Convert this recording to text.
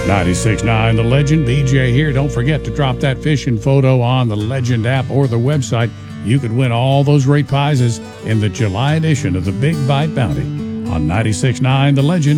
96.9 The Legend, BJ here. Don't forget to drop that fishing photo on the Legend app or the website. You could win all those great prizes in the July edition of the Big Bite Bounty on 96.9 The Legend.